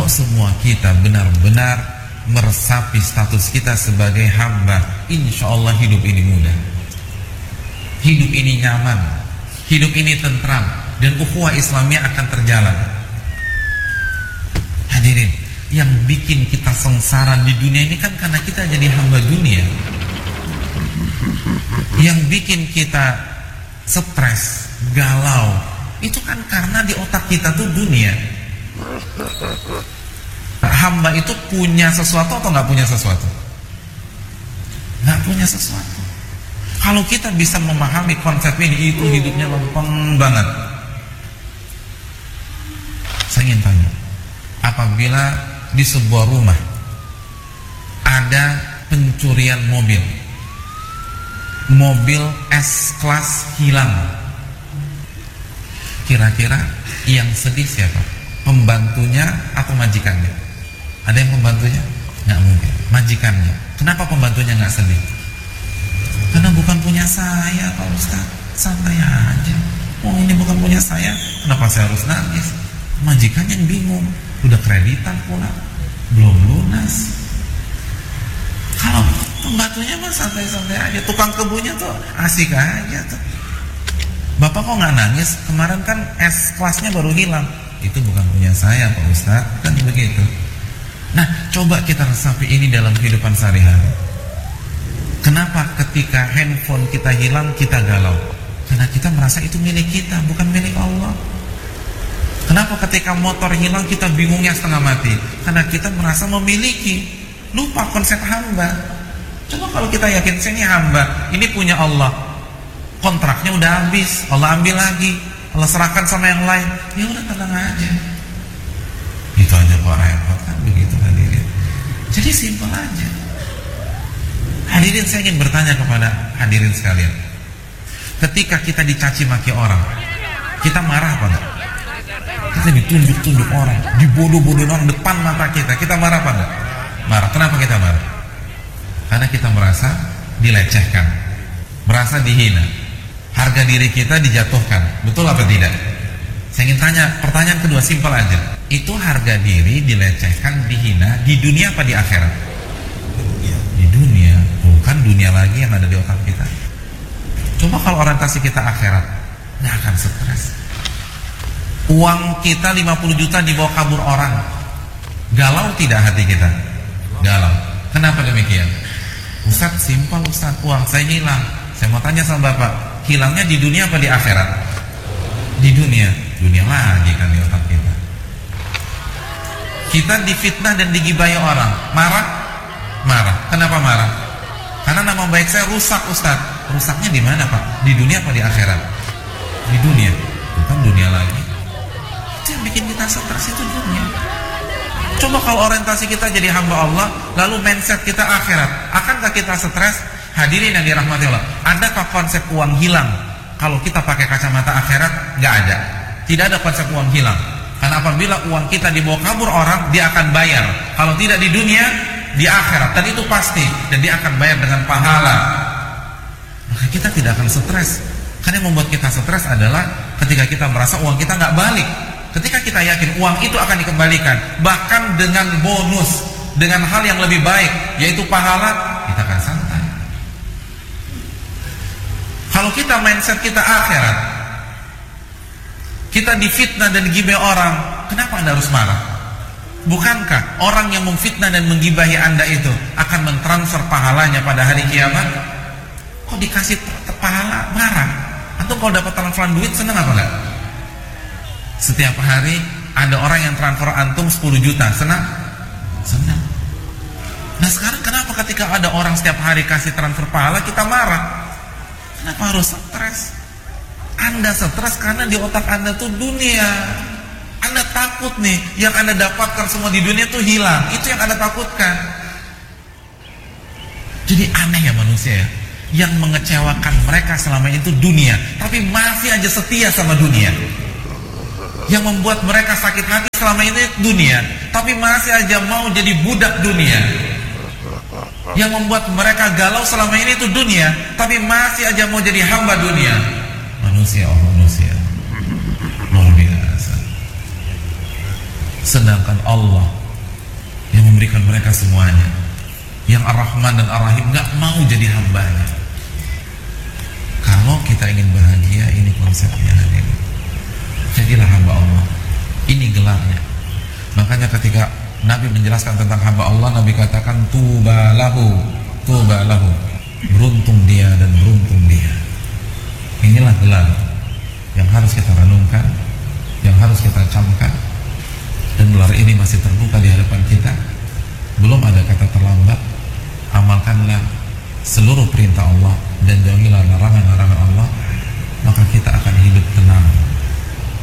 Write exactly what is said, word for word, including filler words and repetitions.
semua kita benar-benar meresapi status kita sebagai hamba, insya Allah hidup ini mudah, hidup ini nyaman, hidup ini tentram, dan ukhuwah Islamiyah akan terjalan. Hadirin, yang bikin kita sengsara di dunia ini kan karena kita jadi hamba dunia. Yang bikin kita stres, galau, itu kan karena di otak kita tuh dunia. Hamba itu punya sesuatu atau nggak punya sesuatu? Nggak punya sesuatu. Kalau kita bisa memahami konsep ini, itu hidupnya lempeng banget. Saya ingin tanya, apabila di sebuah rumah ada pencurian mobil, mobil S-Class hilang, kira-kira yang sedih siapa? Pembantunya atau majikannya? Ada yang pembantunya? Nggak mungkin. Majikannya. Kenapa pembantunya nggak sedih? Karena bukan punya saya, Pak Ustaz. Santai aja. Oh, ini bukan punya saya, kenapa saya harus nangis? Majikannya yang bingung. Udah kreditan pula, belum lunas. Kalau pembantunya mah santai-santai aja. Tukang kebunnya tuh asik aja tuh. Bapak kok nggak nangis? Kemarin kan S-Classnya baru hilang. Itu bukan punya saya, Pak Ustaz. Kan begitu. Nah, coba kita resapi ini dalam kehidupan sehari-hari. Kenapa ketika handphone kita hilang kita galau? Karena kita merasa itu milik kita, bukan milik Allah. Kenapa ketika motor hilang kita bingungnya setengah mati? Karena kita merasa memiliki. Lupa konsep hamba. Coba kalau kita yakin saya ini hamba, ini punya Allah, kontraknya udah habis, Allah ambil lagi, Allah serahkan sama yang lain, ya udah tenang aja. Itu aja kok repot kan, begitu hadirin. Jadi simpel aja. Hadirin, saya ingin bertanya kepada hadirin sekalian, ketika kita dicaci maki orang, kita marah apa enggak? Kita ditunjuk-tunjuk orang, dibodoh-bodohin orang depan mata kita, kita marah apa enggak? Marah. Kenapa kita marah? Karena kita merasa dilecehkan, merasa dihina, harga diri kita dijatuhkan. Betul apa tidak? Saya ingin tanya, pertanyaan kedua simpel aja. Itu harga diri dilecehkan, dihina di dunia apa di akhirat? Di dunia. Bukan dunia lagi yang ada di otak kita. Coba kalau orientasi kita akhirat, nggak akan stres. Uang kita lima puluh juta dibawa kabur orang, galau tidak hati kita? Galau. Kenapa demikian? Ustaz, simpel Ustaz, uang saya hilang. Saya mau tanya sama Bapak, hilangnya di dunia apa di akhirat? Di dunia. Dunia lagi kan di otak kita. Kita difitnah dan digibahi orang, marah? Marah. Kenapa marah? Karena nama baik saya rusak Ustaz. Rusaknya di mana Pak? Di dunia apa di akhirat? Di dunia. Bukan dunia lagi. Itu yang bikin kita stres, itu dunia. Coba kalau orientasi kita jadi hamba Allah, lalu mindset kita akhirat, akankah kita stres? Hadirin yang dirahmati Allah, adakah konsep uang hilang kalau kita pakai kacamata akhirat? Nggak ada. Tidak ada konsep uang hilang. Karena apabila uang kita dibawa kabur orang, dia akan bayar. Kalau tidak di dunia, di akhirat. Dan itu pasti. Dan dia akan bayar dengan pahala. Maka kita tidak akan stres. Karena yang membuat kita stres adalah ketika kita merasa uang kita nggak balik. Ketika kita yakin uang itu akan dikembalikan, bahkan dengan bonus, dengan hal yang lebih baik, yaitu pahala, kita akan santai. Kalau kita mindset kita akhirat, kita difitnah dan digibahi orang, kenapa Anda harus marah? Bukankah orang yang memfitnah dan menggibahi Anda itu akan mentransfer pahalanya pada hari kiamat? Kok dikasih pahala marah? Atau kalau dapat transferan duit senang apa enggak? Setiap hari ada orang yang transfer antum sepuluh juta, senang? Senang. Nah sekarang kenapa ketika ada orang setiap hari kasih transfer pahala kita marah? Kenapa harus stres? Anda stres karena di otak Anda tuh dunia. Anda takut nih, yang Anda dapatkan semua di dunia tuh hilang. Itu yang Anda takutkan. Jadi aneh ya manusia ya. Yang mengecewakan mereka selama itu dunia, tapi masih aja setia sama dunia. Yang membuat mereka sakit hati selama ini dunia, tapi masih aja mau jadi budak dunia. Yang membuat mereka galau selama ini itu dunia, tapi masih aja mau jadi hamba dunia. Manusia, oh manusia luar biasa. Sedangkan Allah yang memberikan mereka semuanya, yang Ar-Rahman dan Ar-Rahim, gak mau jadi hambanya. Kalau kita ingin bahagia, ini konsepnya, ini jadilah hamba Allah. Ini gelarnya. Makanya ketika Nabi menjelaskan tentang hamba Allah, Nabi katakan tuba lahu, tuba lahu, beruntung dia dan beruntung dia. Inilah gelar yang harus kita renungkan, yang harus kita camkan. Dan gelar ini masih terbuka di hadapan kita. Belum ada kata terlambat. Amalkanlah seluruh perintah Allah dan jauhilah larangan-larangan Allah, maka kita akan hidup tenang.